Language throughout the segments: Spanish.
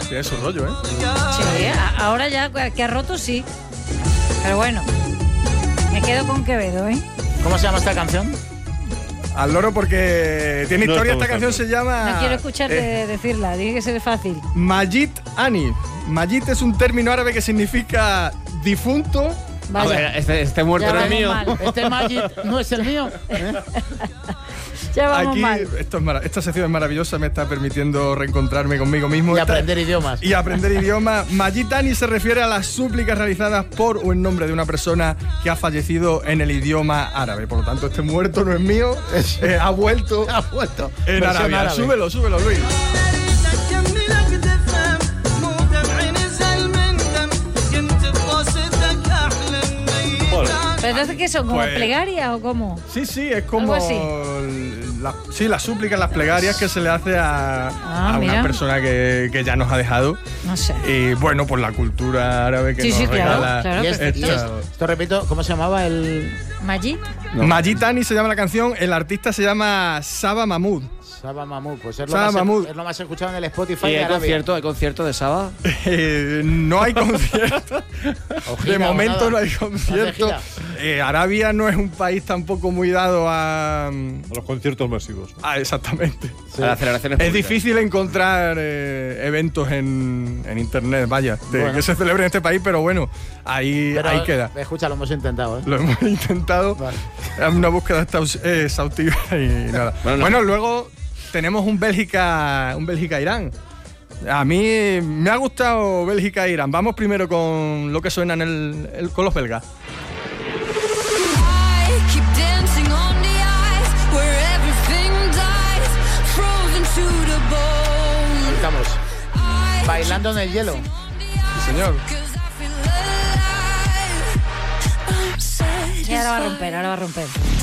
Tiene su rollo, ¿eh? Sí, ahora ya que ha roto sí. Pero bueno, me quedo con Quevedo, ¿eh? ¿Cómo se llama esta canción? Al loro porque tiene historia. Esta canción se llama... No quiero escucharte decirla, tiene que ser fácil. Majid Ani. Majid es un término árabe que significa difunto. Vaya. A ver, este muerto no es mío. Este Magic no es el mío. Ya vamos Aquí, mal. esta sección es maravillosa, me está permitiendo reencontrarme conmigo mismo. Y aprender idiomas. Y aprender idiomas. Majid Ani se refiere a las súplicas realizadas por o en nombre de una persona que ha fallecido en el idioma árabe. Por lo tanto, este muerto no es mío, ha vuelto en Arabia. Súbelo, Luis. ¿Pero entonces qué son? ¿Como Pues, plegarias o cómo? Sí, es como ¿Algo así? las súplicas, las plegarias que se le hace a mira. una persona que ya nos ha dejado. No sé. Y bueno, pues la cultura árabe que Sí, nos sí, claro, regala. claro. Esto repito, ¿cómo se llamaba el...? ¿Majid? No. Majid Ani se llama la canción, el artista se llama Saba Mahmood. Saba Mahmood, pues es Saba Mahmood. es lo más escuchado en el Spotify ¿Y de hay Arabia. concierto de Saba? No hay concierto. De momento no hay concierto. Arabia no es un país tampoco muy dado a los conciertos masivos. Exactamente. Sí. A las celebraciones Es públicas. difícil encontrar eventos en internet, vaya, que se celebren en este país, pero bueno, ahí queda. Escucha, lo hemos intentado, ¿eh? Lo hemos intentado. Vale. Es una búsqueda exhaustiva y nada. Bueno, luego tenemos un Bélgica-Irán. A mí me ha gustado Bélgica-Irán. Vamos primero con lo que suena con los belgas. Estamos bailando en el hielo. Sí, señor. Y ahora va a romper.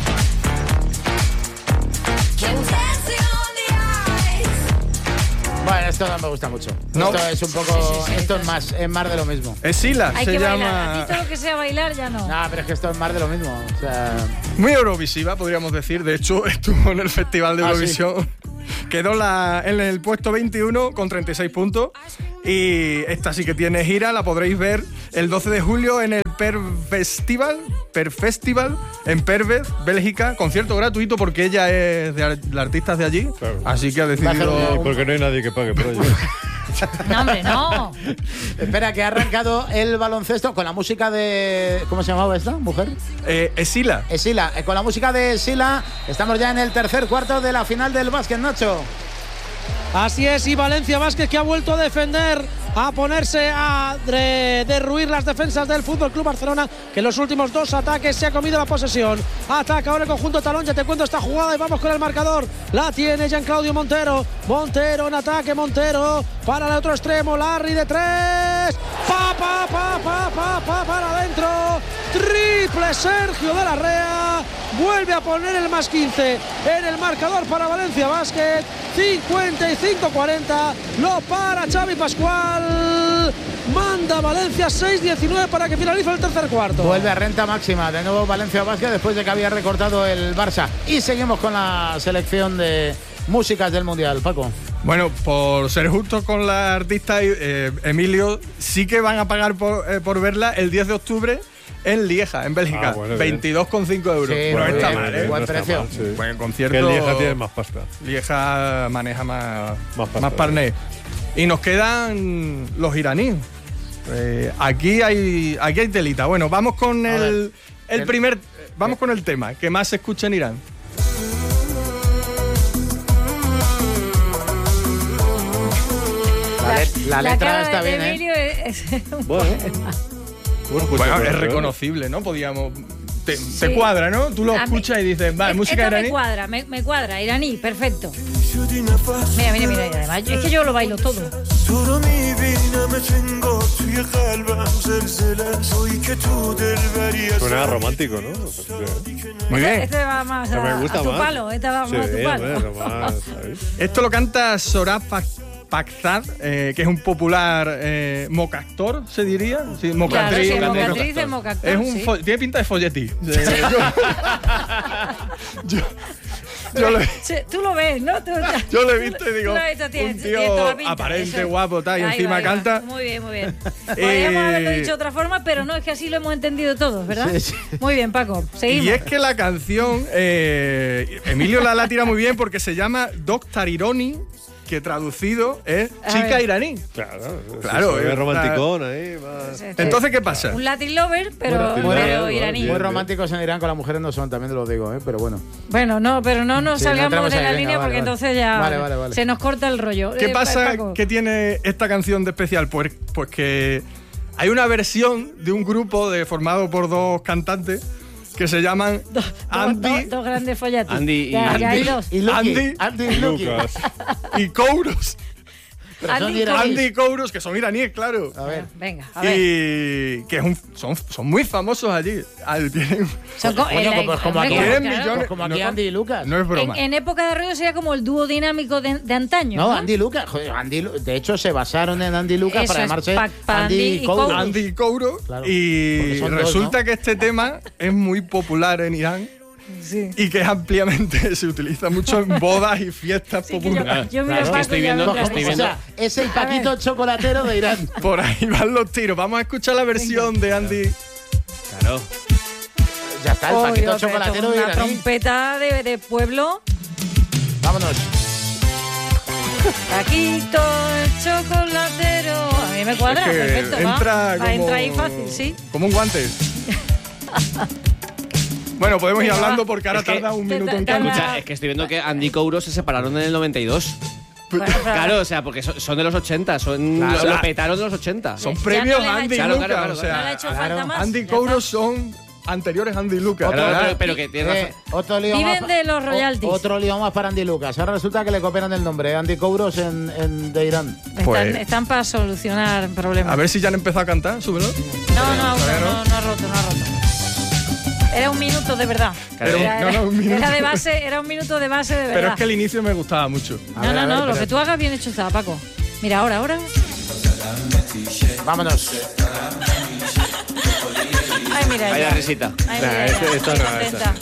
Bueno, esto no me gusta mucho. No. Esto es un poco... Sí, esto es más de lo mismo. Esila Hay se que llama. bailar. A ti todo lo que sea bailar ya no. No, pero es que esto es más de lo mismo. O sea... Muy eurovisiva, podríamos decir. De hecho, estuvo en el Festival de Ah, Eurovisión. Quedó en el puesto 21 con 36 puntos. Y esta sí que tiene gira, la podréis ver el 12 de julio en el Per Festival en Pervez, Bélgica. Concierto gratuito porque ella es la artista de allí. Claro. Así que ha decidido... Porque no hay nadie que pague por ello. No, hombre, no. Espera, que ha arrancado el baloncesto con la música de... ¿Cómo se llamaba esta mujer? Esila. Esila. Con la música de Esila estamos ya en el tercer cuarto de la final del básquet, Nacho. Así es, y Valencia Basket que ha vuelto a defender, a ponerse a derruir las defensas del FC Barcelona, que en los últimos dos ataques se ha comido la posesión. Ataca ahora el conjunto talón, ya te cuento esta jugada y vamos con el marcador. La tiene Jean-Claudio Montero. Montero en ataque, Montero para el otro extremo, Larry de tres. Para adentro. Triple Sergio de la Rea. Vuelve a poner el más 15 en el marcador para Valencia Basket. 55-40. Lo para Xavi Pascual. Manda Valencia 6-19 para que finalice el tercer cuarto. Vuelve a renta máxima. De nuevo Valencia Basket después de que había recortado el Barça. Y seguimos con la selección de músicas del Mundial, Paco. Bueno, por ser justos con la artista Emilio, sí que van a pagar por verla el 10 de octubre en Lieja, en Bélgica. Bueno, 22,5 euros. Sí, no muy está bien, mal, ¿eh? buen No está precio. mal, sí. Buen concierto. Que el Lieja tiene más pasta. Lieja maneja más pasta, parné. Y nos quedan los iraníes. Aquí hay telita. Bueno, vamos con vamos con el tema que más se escucha en Irán. La letra cara está de bien, Emilio es Bueno, pues es reconocible, ¿no? Podíamos... Te Sí. cuadra, ¿no? Tú lo A mí- escuchas y dices, va, música Esta iraní. me cuadra, iraní, perfecto. Mira, además, es que yo lo bailo todo. suena romántico, ¿no? Muy bien. Este va más Pero me gusta a tu más. palo, este va Sí, más a tu palo. bueno, más, ¿sabes? Esto lo canta Sorab Pakzad, que es un popular mocactor, se diría. Sí, Claro, mocactriz. sí, mocactor. mocatriz de mocactor, Es sí. tiene pinta de folletí. Yo lo, Tú lo ves, ¿no? yo lo he visto y digo, Tú lo has visto, tiene un toda la tío pinta, aparente, eso. guapo, tal, y Ahí encima va, ahí va. canta. Muy bien, muy bien. Podríamos haberlo dicho de otra forma, pero no, es que así lo hemos entendido todos, ¿verdad? Sí, sí. Muy bien, Paco. Seguimos. Y es que la canción, Emilio la tira muy bien porque se llama Doctor Ironi, que traducido es A chica ver. iraní. Claro, es es romanticón ahí. Más. Entonces, ¿qué pasa? Un Latin lover, pero, Latin pero lover, iraní. bien. Muy románticos en Irán con las mujeres no son, también te lo digo, pero bueno. Bueno, no, pero no nos Sí, no salgamos entramos de ahí, la venga, línea vale, porque vale. entonces ya Vale. se nos corta el rollo. ¿Qué pasa? Paco. ¿Qué tiene esta canción de especial? Pues que hay una versión de un grupo formado por dos cantantes que se llaman Andy Dos grandes follatis. Andy y- Ya hay Andy. dos. Y Lucky. Andy. Y Lucky. Lucas. y Kouros. Pero son Andy iraníes. Andy y Kouros, que son iraníes, claro. A ver. Venga, a ver. Y que son muy famosos allí. Tienen- Son co- Coño, pues como hombre, aquí. claro, Tienen claro. millones. Pues como aquí No, Andy y Lucas. No es broma. En época de rollo sería como el dúo dinámico de antaño. No, ¿no? Andy y Lucas. Joder, de hecho, se basaron en Andy y Lucas Eso para es, llamarse pa' Andy Andy y y Kouros. Kouros. Andy y Kouros. Claro, Y porque son dos, resulta ¿no? que este tema es muy popular en Irán. Sí. Y que ampliamente se utiliza mucho en bodas y fiestas Sí, que populares. yo miro Claro. Paco Estoy y ya viendo- lo estoy claro. viendo- O sea, es el Paquito chocolatero de Irán. Por ahí van los tiros. Vamos a escuchar la versión de Andy. Claro. Ya está, el Oh, Paquito Dios, chocolatero pero de una Irán. trompeta de pueblo. Vámonos. Paquito, el chocolatero. A mí me cuadra, Es que perfecto. entra como, Entra ahí fácil, sí. Como un guante. Bueno, podemos ir Venga, hablando va. porque ahora Es que- tarda un Te- minuto en tarda- cantar. Escucha, es que estoy viendo que Andy y Kouros se separaron en el 92. Bueno, pero- Claro, o sea, porque son de los 80, Claro. lo petaron de los 80. Son Ya previos no les ha a Andy y hecho- Lucas. Claro, o sea, no le ha hecho claro. falta más. Andy y ya Kouros está. son anteriores a Andy y Lucas. Otro- ¿verdad? pero que tiene razón. Otro lío Viven más de los royalties. Otro lío más para Andy Lucas. Ahora resulta que le copiaron el nombre, Andy Kouros de Irán. Pues- Están para solucionar problemas. A ver si ya han empezado a cantar, súbelo. No, aún todavía no, no. no ha roto. Era un minuto de verdad. Pero- no, un minuto. Era de base, era un minuto de base de verdad. Pero es que el inicio me gustaba mucho. A ver, a ver, lo pero- que tú hagas bien hecho está, Paco. Mira, ahora. Vámonos. Ay, mira. Vaya ella. risita. Ay, Nah, mira, esta ella, no, qué contenta.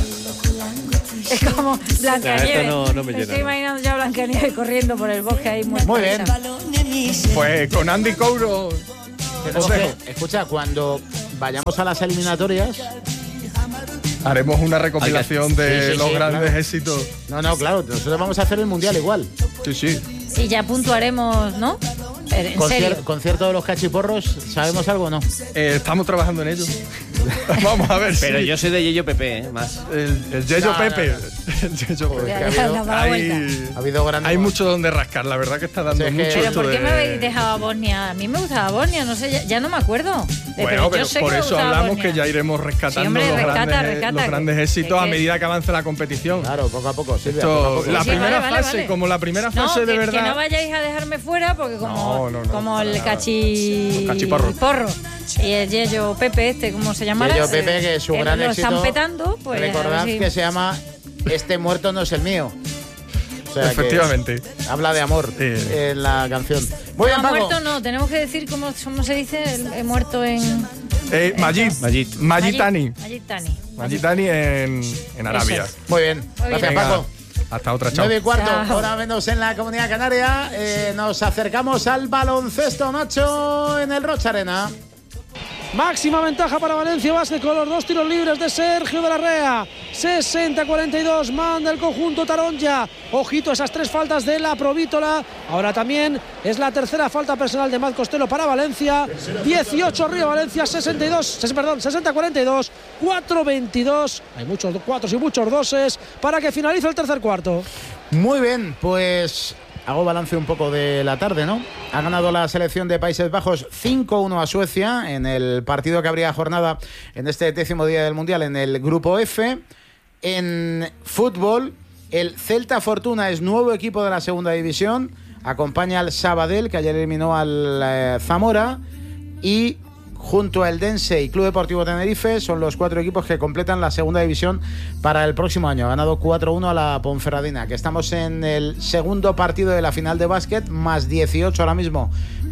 Es como Blancanieves. esta no me Me estoy llena, no. imaginando ya a Blancanieves corriendo por el bosque ahí muy Muy bien. Pues con Andy Kouros. Tenemos que- escucha, cuando vayamos a las eliminatorias. Haremos una recopilación de Sí, sí, los sí, grandes claro. éxitos. No, claro, nosotros vamos a hacer el mundial igual. Sí, sí. Y ya puntuaremos, ¿no? En serio. Concierto de los cachiporros, ¿sabemos algo o no? Estamos trabajando en ello. Vamos a ver Pero si yo soy de Yello Pepe, más. el Yeyo No, Pepe. El Yeyo Pepe. Ya, que ha ya, habido- nos da la vuelta. Ha habido grandes. Hay mucho donde rascar, la verdad que está dando Sí, es que- mucho Pero esto ¿por qué de- me habéis dejado a Bosnia? A mí me gustaba Bosnia, no sé, ya no me acuerdo. Bueno, yo pero sé por que me eso gustaba hablamos Bosnia. que ya iremos rescatando Sí, hombre, los, rescata, grandes, rescata, los grandes que- éxitos a que- medida que avance la competición. Claro, poco a poco, Silvia. Esto- poco a poco. la Sí, primera vale, fase, vale. como la primera fase No, de que verdad. no vayáis a dejarme fuera porque como, No, como para el nada. cachi... Los cachiporros. porro y el Yeyo Pepe este, ¿cómo se llamará? Yeyo Pepe, que es un gran lo éxito. están petando, pues a Recordad ver si- que se llama Este muerto no es el mío. O sea que Efectivamente. habla de amor Sí. en la canción. Muy bien, No, Paco. muerto no, tenemos que decir cómo se dice el muerto en... Majid. Majitani. Majitani. Majitani en Arabia. Eso Muy bien. Muy Gracias, bien. Venga, Paco. hasta otra, chao. 9:15, Chao. hora menos en la Comunidad Canaria. Nos acercamos al baloncesto, Nacho, en el Rocha Arena. Máxima ventaja para Valencia Basket con los dos tiros libres de Sergio de la Rea. 60-42, manda el conjunto Taronja. Ojito esas tres faltas de la Provítola. Ahora también es la tercera falta personal de Matt Costello para Valencia. 18 arriba Valencia, 60-42, 4-22. Hay muchos cuatros y muchos doses para que finalice el tercer cuarto. Muy bien, pues hago balance un poco de la tarde, ¿no? Ha ganado la selección de Países Bajos 5-1 a Suecia en el partido que abría jornada en este 10º día del Mundial en el Grupo F. En fútbol, el Celta Fortuna es nuevo equipo de la segunda división. Acompaña al Sabadell, que ayer eliminó al Zamora. Y junto al Eldense y Club Deportivo Tenerife son los 4 equipos que completan la segunda división para el próximo año. Ha ganado 4-1 a la Ponferradina, que estamos en el segundo partido de la final de básquet, más 18 ahora mismo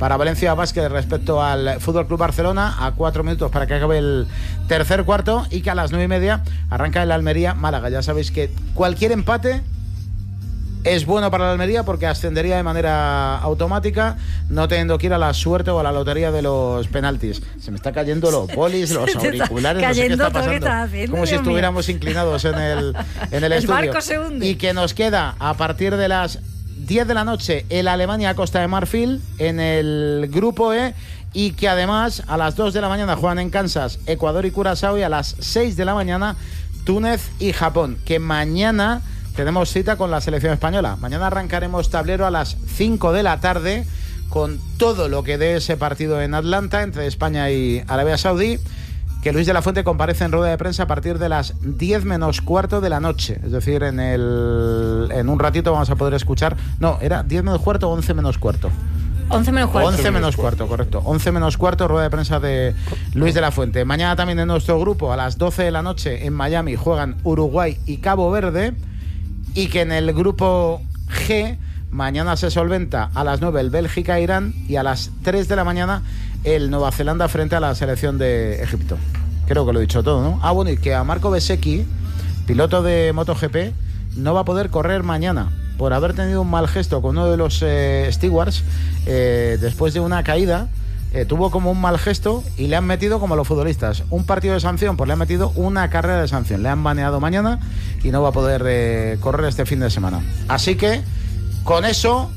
para Valencia Basket respecto al Fútbol Club Barcelona, a 4 minutos para que acabe el tercer cuarto, y que a las 9:30 arranca el Almería Málaga. Ya sabéis que cualquier empate es bueno para la Almería porque ascendería de manera automática, no teniendo que ir a la suerte o a la lotería de los penaltis. Se me está cayendo los bolis, los auriculares, no sé qué está pasando. Como si estuviéramos inclinados en el estudio. El barco se hunde. Y que nos queda a partir de las 10 de la noche el Alemania-Costa de Marfil en el grupo E, y que además a las 2 de la mañana juegan en Kansas Ecuador y Curazao, y a las 6 de la mañana Túnez y Japón. Que mañana tenemos cita con la selección española. Mañana arrancaremos tablero a las 5 de la tarde con todo lo que dé ese partido en Atlanta entre España y Arabia Saudí, que Luis de la Fuente comparece en rueda de prensa a partir de las 10 menos cuarto de la noche. Es decir, en un ratito vamos a poder escuchar... No, ¿era 10 menos cuarto o 11 menos cuarto? 11 menos cuarto. 11 menos cuarto, correcto. 11 menos cuarto, rueda de prensa de Luis de la Fuente. Mañana también en nuestro grupo, a las 12 de la noche, en Miami, juegan Uruguay y Cabo Verde. Y que en el grupo G mañana se solventa a las 9 el Bélgica-Irán, y a las 3 de la mañana el Nueva Zelanda frente a la selección de Egipto. Creo que lo he dicho todo, ¿no? Ah, bueno, y que a Marco Bezzecchi, piloto de MotoGP, no va a poder correr mañana por haber tenido un mal gesto con uno de los stewards después de una caída. Tuvo como un mal gesto y le han metido, como a los futbolistas, un partido de sanción, pues le han metido una carrera de sanción. Le han baneado mañana y no va a poder correr este fin de semana. Así que, con eso,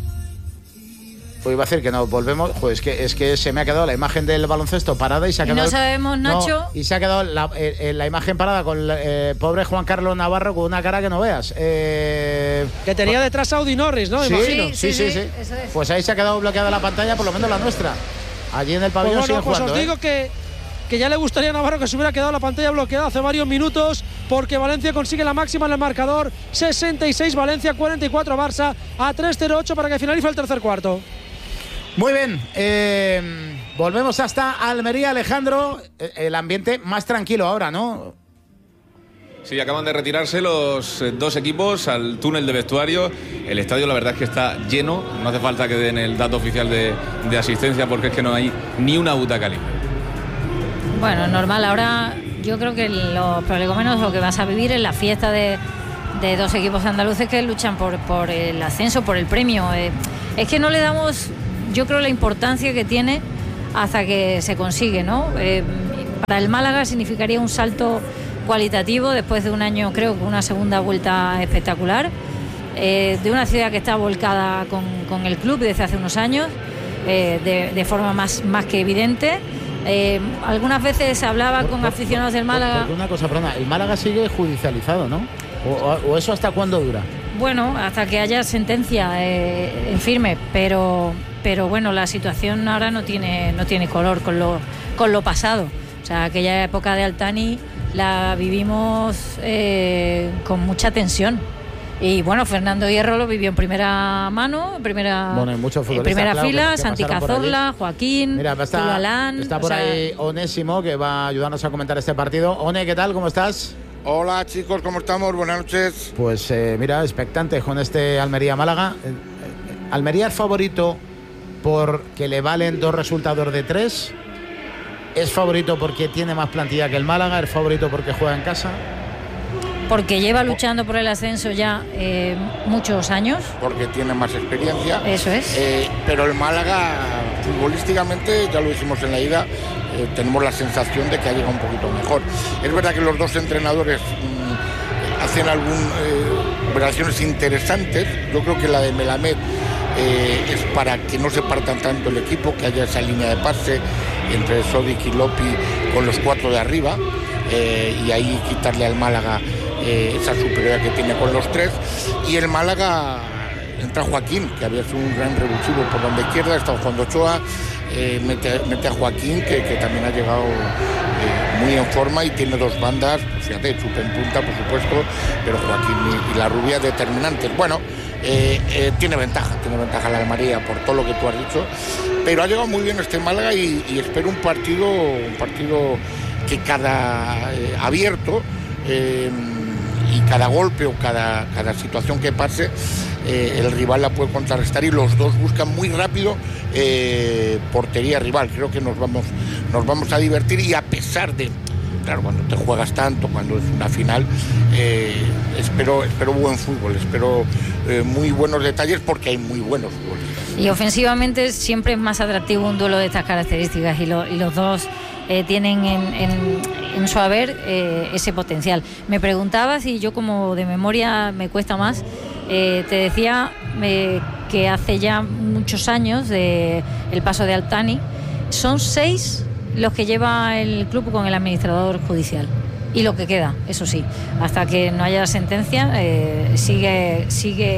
pues iba a decir que no volvemos. Pues es que se me ha quedado la imagen del baloncesto parada y se ha quedado... no sabemos, Nacho. Y se ha quedado la imagen parada con el pobre Juan Carlos Navarro con una cara que no veas. Que tenía detrás a Audi Norris, ¿no? Sí, Imagino. sí. Eso es. Pues ahí se ha quedado bloqueada la pantalla, por lo menos la nuestra. Allí en el pabellón siguen pues jugando. Os digo que ya le gustaría a Navarro que se hubiera quedado la pantalla bloqueada hace varios minutos, porque Valencia consigue la máxima en el marcador. 66 Valencia, 44 Barça, a 3-0-8 para que finalice el tercer cuarto. Muy bien, volvemos hasta Almería, Alejandro. El ambiente más tranquilo ahora, ¿no? Sí, acaban de retirarse los dos equipos al túnel de vestuario. El estadio, la verdad es que está lleno. No hace falta que den el dato oficial de asistencia, porque es que no hay ni una butaca libre. Bueno, normal. Ahora yo creo que los prolegómenos lo que vas a vivir es la fiesta de dos equipos andaluces que luchan por el ascenso, por el premio. Es que no le damos, yo creo, la importancia que tiene hasta que se consigue, ¿no? Para el Málaga significaría un salto cualitativo después de un año, creo que una segunda vuelta espectacular, de una ciudad que está volcada con el club desde hace unos años, de forma más que evidente. Algunas veces hablaba con aficionados del Málaga. Porque una cosa, perdona, el Málaga sigue judicializado, ¿no? ¿O eso hasta cuándo dura? Bueno, hasta que haya sentencia en firme, pero bueno, la situación ahora no tiene color con lo pasado. O sea, aquella época de Altani la vivimos con mucha tensión. Y bueno, Fernando Hierro lo vivió en primera mano, en primera fila, Santi Cazorla, Joaquín, mira, está por ahí Onésimo, que va a ayudarnos a comentar este partido. One, ¿qué tal? ¿Cómo estás? Hola chicos, ¿cómo estamos? Buenas noches. Pues mira, expectante con este Almería-Málaga. ¿Almería es favorito porque le valen 2 resultados de 3? ¿Es favorito porque tiene más plantilla que el Málaga? ¿Es favorito porque juega en casa? Porque lleva luchando por el ascenso ya muchos años. Porque tiene más experiencia. Eso es. Pero el Málaga, futbolísticamente, ya lo dijimos en la ida, tenemos la sensación de que ha llegado un poquito mejor. Es verdad que los dos entrenadores hacen algunas operaciones interesantes. Yo creo que la de Melamed es para que no se partan tanto el equipo, que haya esa línea de pase entre Sodic y Lopi con los 4 de arriba, y ahí quitarle al Málaga esa superioridad que tiene con los 3. Y el Málaga entra Joaquín, que había sido un gran revulsivo por la izquierda, está jugando Ochoa, mete a Joaquín, que también ha llegado muy en forma y tiene 2 bandas, pues fíjate, chupa en punta, por supuesto, pero Joaquín y la rubia determinantes. Bueno, tiene ventaja la Almería por todo lo que tú has dicho, pero ha llegado muy bien este Málaga y espero un partido que cada abierto y cada golpe o cada situación que pase el rival la puede contrarrestar y los dos buscan muy rápido portería rival. Creo que nos vamos a divertir y a pesar de, claro, cuando te juegas tanto, cuando es una final, espero buen fútbol, espero muy buenos detalles porque hay muy buenos futbolistas. Y ofensivamente siempre es más atractivo un duelo de estas características y los dos tienen en su haber ese potencial. Me preguntabas y yo como de memoria me cuesta más, te decía que hace ya muchos años el paso de Altani, son 6 los que lleva el club con el administrador judicial y lo que queda, eso sí, hasta que no haya sentencia sigue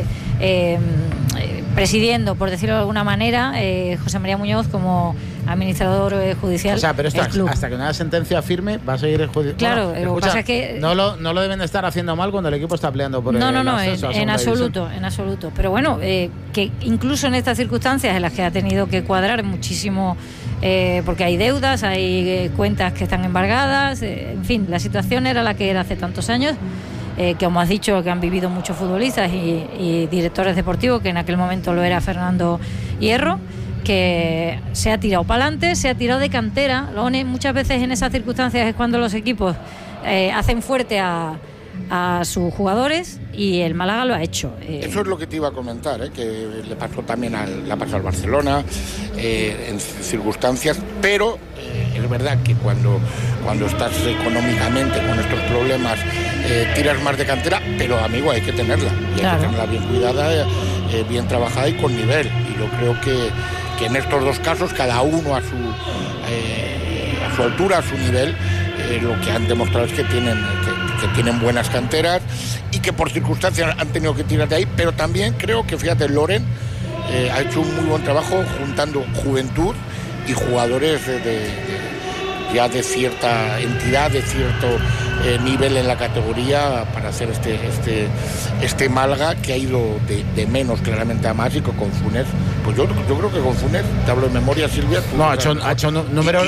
presidiendo, por decirlo de alguna manera, José María Muñoz como administrador judicial. O sea, pero esto club. Hasta que no haya sentencia firme va a seguir el juicio. Claro, bueno, lo que pasa es que no lo deben estar haciendo mal cuando el equipo está peleando por el ascenso en absoluto. Pero bueno, que incluso en estas circunstancias en las que ha tenido que cuadrar muchísimo, porque hay deudas, hay cuentas que están embargadas, en fin, la situación era la que era hace tantos años. Que como has dicho, que han vivido muchos futbolistas y directores deportivos, que en aquel momento lo era Fernando Hierro, que se ha tirado para adelante, se ha tirado de cantera. Muchas veces en esas circunstancias es cuando los equipos hacen fuerte a sus jugadores y el Málaga lo ha hecho. Eso es lo que te iba a comentar, que le pasó también al Barcelona en circunstancias, pero es verdad que cuando estás económicamente con estos problemas tiras más de cantera, pero amigo, hay que tenerla y hay que tenerla bien cuidada, bien trabajada y con nivel. Y yo creo que en estos dos casos, cada uno a su altura, a su nivel, lo que han demostrado es que tienen buenas canteras y que por circunstancias han tenido que tirar de ahí, pero también creo que, fíjate, Loren ha hecho un muy buen trabajo juntando juventud y jugadores ya de cierta entidad, de cierto nivel en la categoría para hacer este Málaga que ha ido de menos claramente a más y que con Funes, pues yo creo que con Funes, te hablo de memoria, Silvia. No, ha hecho números.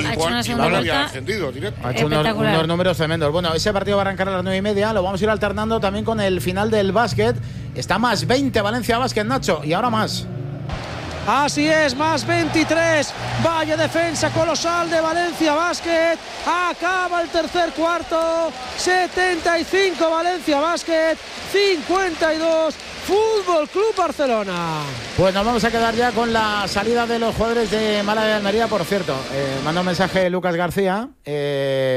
Ha hecho unos números tremendos. Bueno, ese partido va a arrancar a las 9:30. Lo vamos a ir alternando también con el final del básquet. Está más 20 Valencia Básquet, Nacho, y ahora más. Así es, más 23. Vaya defensa colosal de Valencia Básquet. Acaba el tercer cuarto. 75 Valencia Básquet, 52 Fútbol Club Barcelona. Pues nos vamos a quedar ya con la salida de los jugadores de Málaga y Almería. Por cierto, manda un mensaje Lucas García.